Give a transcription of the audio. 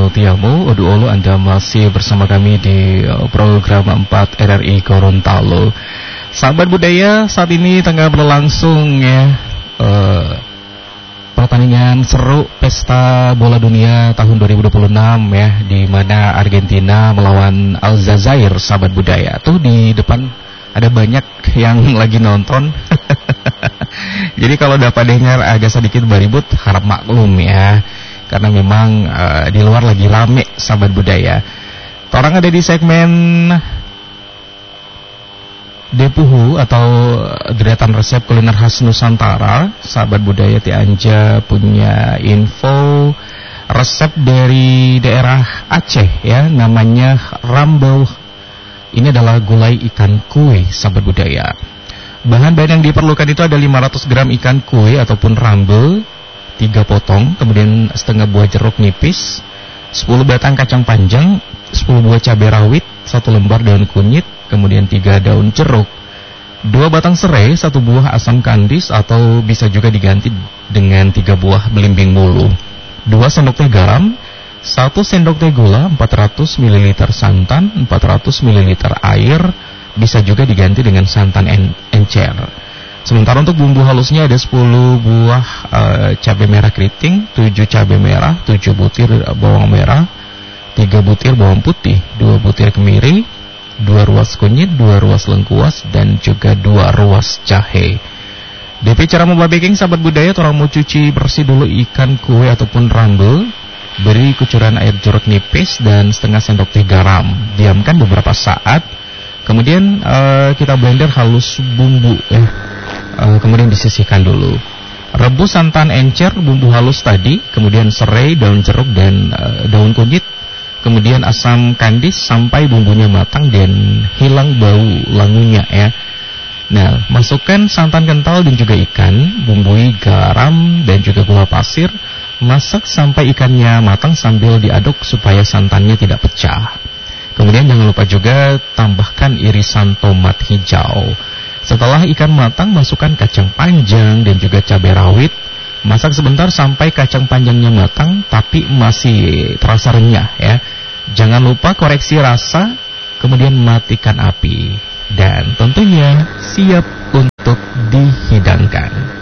Setiamu, Odu Olu. Anda masih bersama kami di program 4 RRI Gorontalo. Sahabat budaya, saat ini tengah berlangsung ya pertandingan seru Pesta Bola Dunia tahun 2026 ya, di mana Argentina melawan Aljazair. Sahabat budaya, tuh di depan ada banyak yang lagi nonton. Jadi kalau dapat dengar agak sedikit beribut, harap maklum ya, karena memang di luar lagi rame. Sahabat budaya, orang ada di segmen Depuhu atau deretan resep kuliner khas Nusantara. Sahabat budaya, Ti Anja punya info resep dari daerah Aceh ya, namanya rambau. Ini adalah gulai ikan kue. Sahabat budaya, bahan-bahan yang diperlukan itu ada 500 gram ikan kue ataupun rambau 3 potong, kemudian setengah buah jeruk nipis, 10 batang kacang panjang, 10 buah cabai rawit, 1 lembar daun kunyit, kemudian 3 daun jeruk, 2 batang serai, 1 buah asam kandis atau bisa juga diganti dengan 3 buah belimbing mulu, 2 sendok teh garam, 1 sendok teh gula, 400 ml santan, 400 ml air, bisa juga diganti dengan santan encer. Sementara untuk bumbu halusnya ada 10 buah cabai merah keriting, 7 cabai merah, 7 butir bawang merah, 3 butir bawang putih, 2 butir kemiri, 2 ruas kunyit, 2 ruas lengkuas, dan juga 2 ruas jahe. DP cara membuat baking. Sahabat budaya, orang mau cuci bersih dulu ikan kue ataupun rambau, beri kucuran air jeruk nipis dan setengah sendok teh garam, diamkan beberapa saat, kemudian kita blender halus bumbu kemudian disisihkan dulu. Rebus santan encer, bumbu halus tadi, kemudian serai, daun jeruk, dan daun kunyit, kemudian asam kandis sampai bumbunya matang dan hilang bau langunya ya. Nah, masukkan santan kental dan juga ikan, bumbui garam dan juga gula pasir, masak sampai ikannya matang sambil diaduk supaya santannya tidak pecah. Kemudian jangan lupa juga tambahkan irisan tomat hijau. Setelah ikan matang, masukkan kacang panjang dan juga cabai rawit. Masak sebentar sampai kacang panjangnya matang tapi masih terasa renyah ya. Jangan lupa koreksi rasa, kemudian matikan api dan tentunya siap untuk dihidangkan.